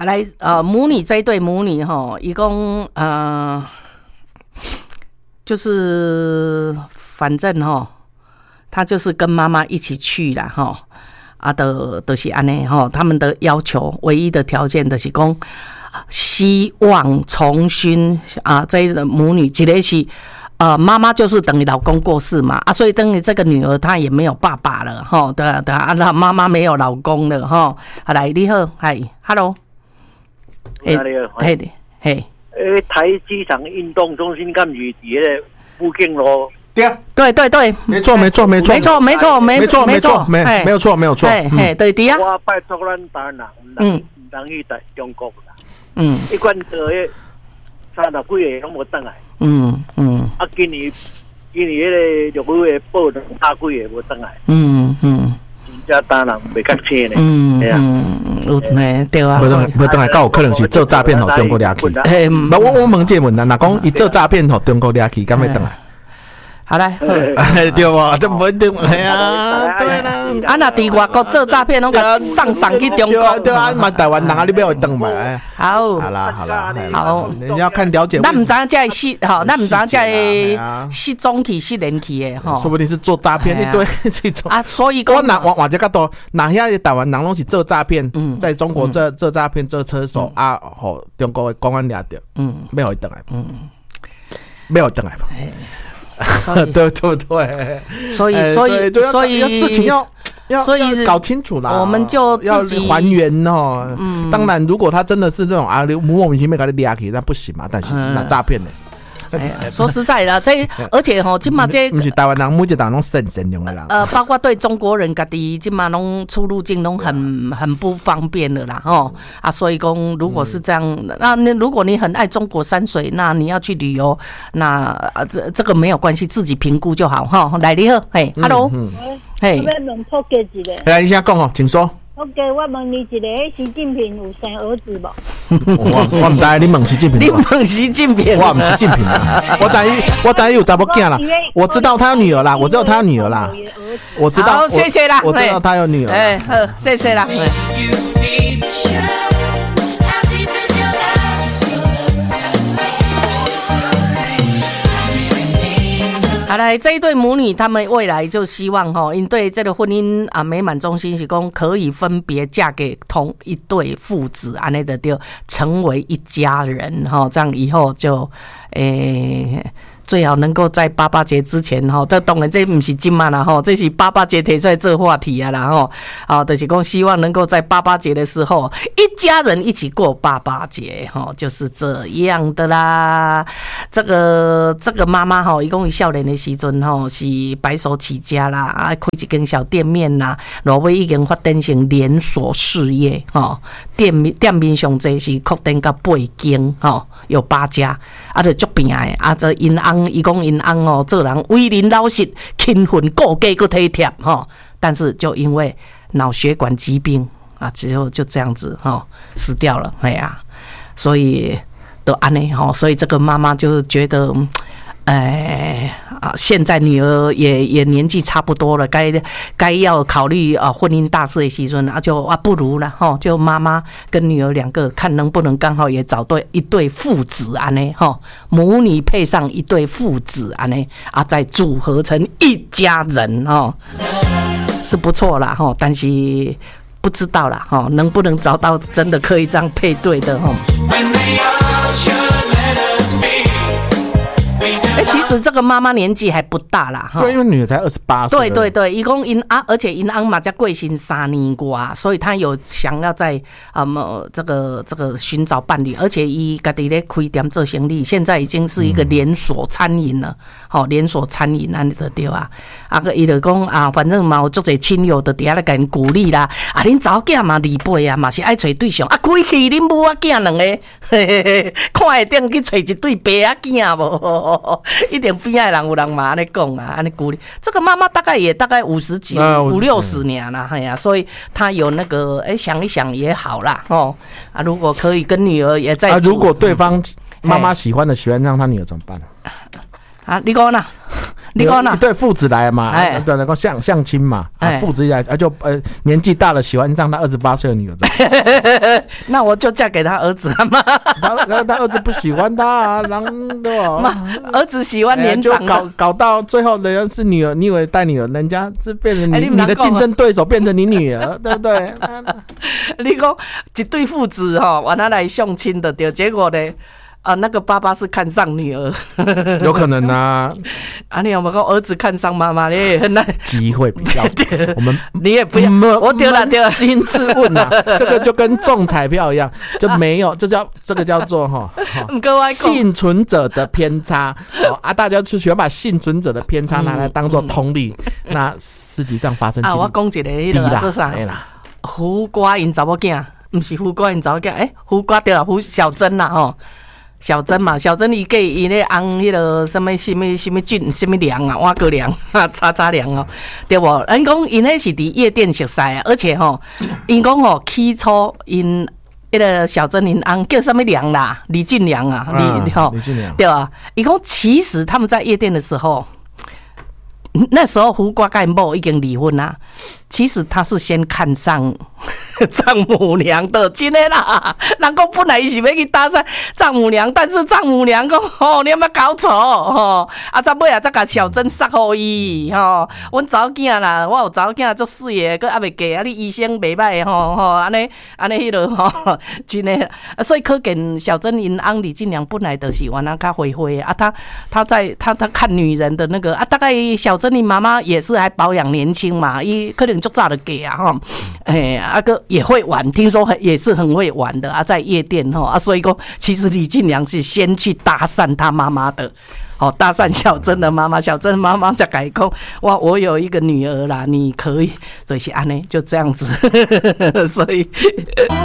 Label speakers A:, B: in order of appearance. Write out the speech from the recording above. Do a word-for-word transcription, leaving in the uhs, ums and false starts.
A: 来呃，母女这一对母女哈，一共呃，就是反正哈，她就是跟妈妈一起去啦哈，啊的都、就是安尼哈，他们的要求唯一的条件就是讲，希望重新啊，这个母女一个是。呃，妈妈就是等于老公过世嘛，啊，所以等于这个女儿她也没有爸爸了，哈，对啊，对啊，啊，妈妈没有老公了，哈，啊，来，你好，嗨 ，hello，
B: 嘿，
A: 嘿，嘿，
B: 诶，台机场运动中心敢是伫个附近咯？
C: 对啊，
A: 对对对，
C: 没错没错没错
A: 没错没错没
C: 没错没错没没有错没有错，
A: 嘿嘿，对对啊，
B: 我拜托咱台人，嗯，人去台中国啦，嗯，一贯做迄三十几个拢无转来。嗯嗯，啊，今年今年迄个陆委会报两百几个无转来，嗯嗯，真正当然袂较清咧，嗯嗯，
A: 有诶对啊，
C: 无转无转来，敢有可能是做诈骗吼中国掠去？诶，无我我问这问啊，若讲伊做诈骗吼中国掠去，敢会转来？
A: 好来，
C: 对哇，这不一定系啊，对啦。
A: 啊，那伫外国做诈骗，拢甲送送去中国，
C: 对啊，嘛台湾人啊，你不要等嘛。
A: 好，
C: 好啦，好啦，
A: 好，
C: 你要看了解。
A: 咱唔知影这失吼，咱唔知影这失踪去、失联去的吼，
C: 说不定是做诈骗一堆这种
A: 啊。所以
C: 我拿换换这角度，哪遐台湾人拢是做诈骗，在中国做做诈骗做车手啊，吼中国的公安抓着，嗯，要回等来，嗯，要回等来吧。对对对，
A: 所以所以所以
C: 事情要要所以搞清楚啦，
A: 我们就自己
C: 要还原哦。嗯，当然，如果他真的是这种啊，莫名其妙给他抓起，那不行嘛。但是那诈骗呢？
A: 哎，说实在的，这而且吼，今嘛这
C: 不是台湾人，每一人拢善善良的啦。
A: 呃，包括对中国人家己今嘛拢出入境拢很很不方便的啦，吼啊，所以讲如果是这样，那你如果你很爱中国山水，那你要去旅游，那啊这这个没有关系，自己评估就好哈。来，你好，嘿 ，hello，
D: 嘿，我要问托给一个，
C: 来，你先讲哦，请说。
D: OK， 我问你一个，习近平有生儿子无？
C: 我我唔知，你问习近平。
A: 你问习近平？
C: 我唔是习近平啊，我知我知有查某囝啦，我知道他有女儿啦，我知道他有女儿啦，我知道，
A: 谢谢啦，
C: 我知道他有女儿。
A: 哎，好，谢谢啦。好来，这一对母女，他们未来就希望哈，因对这个婚姻啊美满中心是讲可以分别嫁给同一对父子，安尼的就成为一家人哈，这样以后就诶。欸最好能够在八八节之前哈，这当然这不是今晚啦哈，这是八八节提出来这话题啊啦哈，啊，就是讲希望能够在八八节的时候，一家人一起过八八节哈，就是这样的啦。这个这个妈妈哈，一共少年的时阵哈是白手起家啦，啊，开一间小店面啦，落尾已经发展成连锁事业哈，店面店面上这是扩展到八间哈，有八家，啊，就足平的，啊，这因安。伊讲因翁哦，做人为人老实、勤奋、顾家又体贴哈，但是就因为脑血管疾病啊，之后就这样子哈死掉了，哎呀、啊，所以都安尼哈，所以这个妈妈就觉得，哎啊，现在女儿也也年纪差不多了，该该要考虑啊婚姻大事的时阵啊，就啊不如了哈，就妈妈跟女儿两个看能不能刚好也找对一对父子安呢哈，母女配上一对父子安呢啊，再组合成一家人哈，是不错啦哈，但是不知道啦哈，能不能找到真的可以这样配对的哈。哎、欸，其实这个妈妈年纪还不大啦，哈。
C: 对，因为女儿才二十八岁。
A: 对对对，一共因啊，而且因翁嘛才贵姓三年瓜，所以她有想要在啊么这个这个寻找伴侣，而且伊家己咧开店做生意，现在已经是一个连锁餐饮了，好、嗯、连锁餐饮安尼就对啊。啊个伊就讲啊，反正嘛有足侪亲友就伫遐咧甲因鼓励啦。啊，恁查某囝嘛离辈啊，嘛是爱找对象啊，开去恁母仔囝两个，嘿嘿嘿，看会顶去找一对爸仔囝无？一点边爱人有人嘛安尼讲啊，安尼鼓励。这个妈妈大概也大概五十几、啊、五六十年啦，哎呀，所以她有那个哎、欸、想一想也好啦哦啊，如果可以跟女儿也在、啊，
C: 如果对方妈妈喜欢的喜欢上她女儿怎么办？
A: 啊，你讲啦， 你讲哪？
C: 对，父子来嘛，哎，对，能够相相亲嘛，啊，父子来，啊，就呃年纪大了，喜欢上他二十八岁的女儿，
A: 那我就嫁给他儿子嘛。
C: 他他儿子不喜欢他啊，然后对吧？
A: 儿子喜欢年长，
C: 就搞搞到最后，人家是女儿，你以为带女儿，人家是变成你你的竞争对手，变成你女儿，对不对？
A: 你讲一对父子哈，完了来相亲的，对，结果呢？啊，那个爸爸是看上女儿，
C: 有可能啊。
A: 啊，你有没有儿子看上妈妈？你也很难，
C: 机会比较我们
A: 你也不要，我丢了丢了，
C: 心自问啊，这个就跟中彩票一样，就没有，这叫这个叫做哈，幸存者的偏差啊，大家就喜欢把幸存者的偏差拿来当做通例，那实际上发生
A: 啊，我讲一个迄个这啥？胡瓜因查某囝，不是胡瓜因查某囝，诶，胡瓜对啦，胡小珍啦吼。小珍嘛，小珍伊给伊咧红迄个什么什么什么菌什么粮啊，挖个粮啊，叉叉粮哦，对不？人讲因迄是伫夜店熟识啊，而且吼，因讲吼起初因迄个小珍因红叫什么粮啦，李俊良啊，李吼，李俊良对吧？伊讲其实他们在夜店的时候，那时候胡瓜跟某已经离婚啦。其实他是先看上丈母娘的，真的啦。人讲本来是要去搭讪丈母娘，但是丈母娘讲吼，你有没有搞错吼？啊，再尾啊，再甲小珍杀互伊吼。阮查某囝啦，我有查某囝足水的，佮还袂嫁，啊，你医生袂歹吼吼，安尼安尼迄落吼，真的。所以可见小珍因翁李俊良本来就是原来较灰灰啊，他他在他他看女人的那个啊，大概小珍的妈妈也是还保养年轻嘛，伊可能。就早的给啊哈，哎，阿哥也会玩，听说很也是很会玩的啊，在夜店哈啊，所以说其实李俊良是先去搭讪他妈妈的，哦，搭讪小珍的妈妈，小珍妈妈才改口，哇，我有一个女儿啦，你可以，所以是安呢，就这样子，所以。